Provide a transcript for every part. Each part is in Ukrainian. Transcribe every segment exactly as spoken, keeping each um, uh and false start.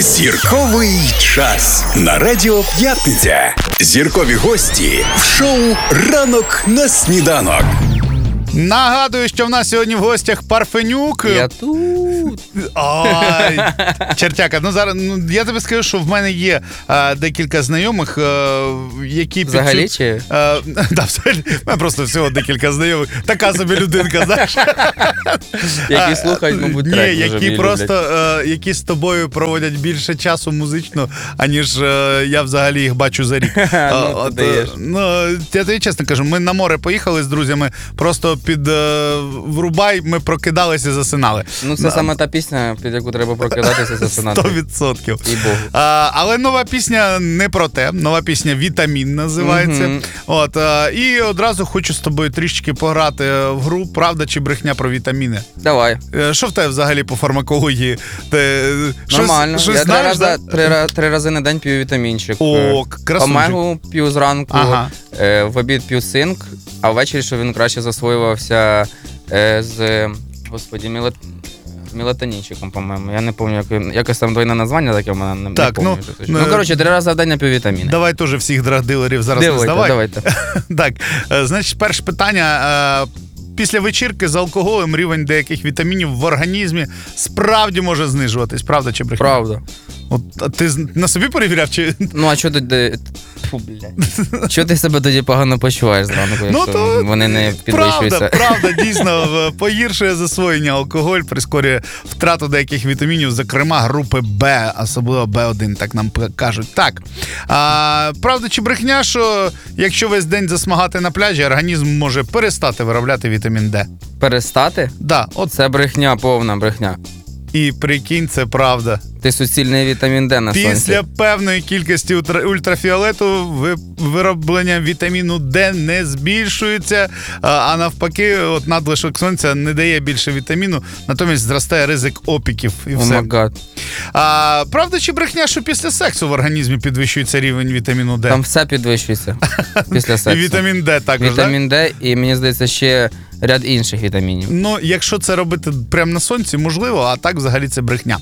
Зірковий час на Радіо П'ятниця. Зіркові гості в шоу «Ранок на сніданок». Нагадую, що в нас сьогодні в гостях Парфенюк. Я тут. Ой, чертяка, ну зараз, ну, я тобі скажу, що в мене є а, декілька знайомих, а, які... Взагалі підсу... чи? А, да, взагалі, в мене просто всього декілька знайомих. Така собі людинка, знаєш. Які слухають, мабуть, трек. Ні, які просто, а, які з тобою проводять більше часу музично, аніж а, я взагалі їх бачу за рік. Ну, От, ну, я тобі чесно кажу, ми на море поїхали з друзями, просто під е, врубай ми прокидалися і засинали. Ну, це саме та пісня, під яку треба прокидатися і засинати. Сто відсотків. І Богу. А, але нова пісня не про те. Нова пісня «Вітамін» називається. Mm-hmm. От, а, і одразу хочу з тобою трішечки пограти в гру «Правда чи брехня про вітаміни». Давай. Що в тебе взагалі по фармакології? Ти, Нормально. Щось, щось я знаєш, три, рази, да? три, три рази на день п'ю вітамінчик. О, красунчик. Омегу п'ю зранку, Ага. е, в обід п'ю цинк, а ввечері, щоб він краще засвоювався е, з, господі, мілат... мелатонінчиком, по-моєму. Я не пам'ятаю, як, якось там двойне названня таке в мене, не, Так, не ну, пам'ятаю. Ну, ну, коротше, три рази в день я п'ю вітаміни. Давай теж всіх драгдилерів зараз Давайте, не здавай. давайте. Так, значить, перше питання. Після вечірки з алкоголем рівень деяких вітамінів в організмі справді може знижуватись. Правда чи брехня? Правда. От, а ти на собі перевіряв? Чи... Ну, а чого ти... Фу, блядь. Чого ти себе тоді погано почуваєш зранку, якщо ну, то... вони не підвищуються? Правда, правда, дійсно, погіршує засвоєння алкоголь, прискорює втрату деяких вітамінів, зокрема групи Б, особливо Б один, так нам кажуть. Так, а, правда чи брехня, що якщо весь день засмагати на пляжі, організм може перестати виробляти вітамін Д? Перестати? Да, от. Це брехня, повна брехня. І прикинь, це правда. Ти суцільний вітамін Д на сонці. Після певної кількості ультрафіолету вироблення вітаміну Д не збільшується, а навпаки, от надлишок сонця не дає більше вітаміну, натомість зростає ризик опіків і все. О, май гад. А, правда чи брехня, що після сексу в організмі підвищується рівень вітаміну Д? Там все підвищується після сексу. І вітамін Д також, Вітамін Д і, мені здається, ще ряд інших вітамінів. Ну, якщо це робити прямо на сонці, можливо, а так взагалі це брехня.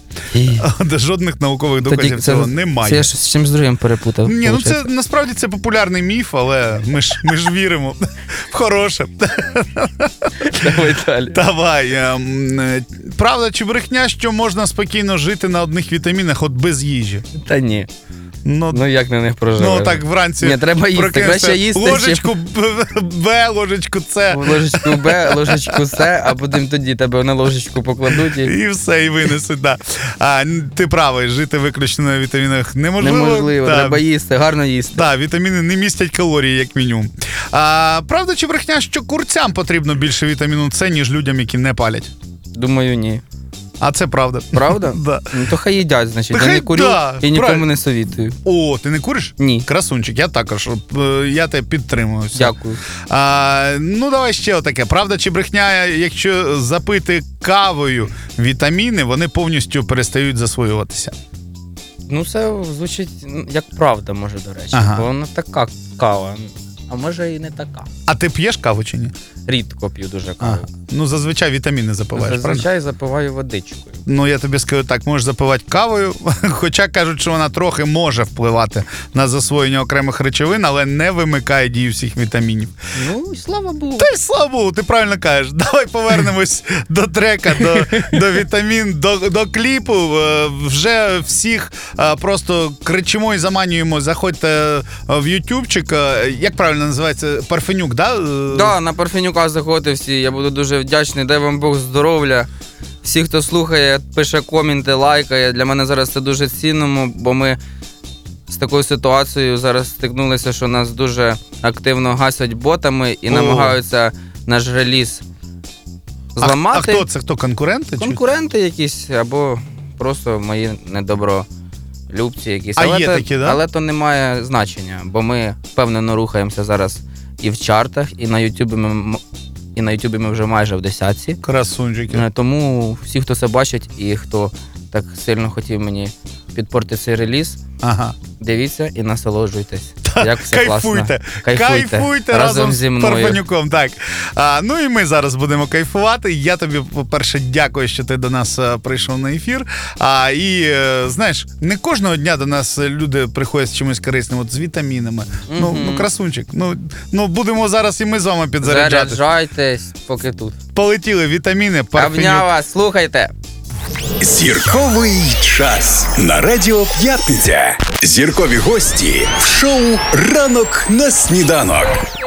Жодних наукових доказів Тоді цього це, немає. Це я з чимсь другим перепутав. Ні, ну це насправді це популярний міф, але ми ж, ми ж віримо в хороше. Давай далі. Давай. Ем, правда чи брехня, що можна спокійно жити на одних вітамінах, от без їжі? Та ні. Ну, Ну як на них проживеш? ну так вранці. Ні, треба їсти. Краще їсти, ложечку Б, ложечку С. Ложечку Б, ложечку С, а потім тоді тебе на ложечку покладуть. І, і все, і винесуть. Да. А, ти правий, жити виключно на вітамінах неможливо. Неможливо, да. Треба їсти, гарно їсти. Так, да, вітаміни не містять калорії, як мінімум. А, правда чи брехня, що курцям потрібно більше вітаміну С, ніж людям, які не палять? Думаю, ні. А це правда. Правда? Да. Ну то хай їдять, значить. Та Я хай, не курю да, і нікому правильно. не совітую. О, ти не куриш? Ні. Красунчик, я також. Я тебе підтримую. Все. Дякую. А, ну, давай ще отаке. Правда чи брехня, якщо запити кавою вітаміни, вони повністю перестають засвоюватися? Ну це звучить як правда, може, до речі. Ага. Бо вона така кава. А може і не така. А ти п'єш каву чи ні? Рідко п'ю дуже каву. Ага. Ну, зазвичай вітаміни запиваєш, Зазвичай правильно? запиваю водичкою. Ну, я тобі скажу так, можеш запивати кавою, хоча кажуть, що вона трохи може впливати на засвоєння окремих речовин, але не вимикає дію всіх вітамінів. Ну, слава Богу. Та й слава Богу, ти правильно кажеш. Давай повернемось до трека, до, до вітамін, до, до кліпу. Вже всіх просто кричимо і заманюємо. Заходьте в ютубчик. Як правильно називається? Парфенюк, да? Да, на Парфенюка заходьте всі. Я буду дуже вдячний. Дай вам Бог здоров'я. Всі, хто слухає, пише коменти, лайкає. Для мене зараз це дуже цінно, бо ми з такою ситуацією зараз стикнулися, що нас дуже активно гасять ботами і О. намагаються наш реліз зламати. А, а хто це? Хто? Конкуренти? Конкуренти чи? якісь або просто мої недобролюбці якісь. А але є то, такі, да? Але то не має значення, бо ми впевнено рухаємося зараз і в чартах, і на Ютубі ми, і на Ютубі ми вже майже в десятці. Красунчики. Тому всі, хто це бачить і хто так сильно хотів мені підпортити цей реліз, Ага. дивіться і насолоджуйтесь. Як все класно. Кайфуйте. Кайфуйте. Кайфуйте Разом разом зі з мною. Парфенюком. Так. А, ну і ми зараз будемо кайфувати. Я тобі, по-перше, дякую, що ти до нас е, прийшов на ефір. А, і, е, знаєш, не кожного дня до нас люди приходять з чимось корисним, от з вітамінами. Mm-hmm. Ну, ну, красунчик. Ну, ну, будемо зараз і ми з вами підзаряджати. Заряджайтесь, поки тут. Полетіли вітаміни, Парфенюк. Обняв вас, слухайте. Зірковий час на Радіо П'ятниця. Зіркові гості в шоу «Ранок на сніданок».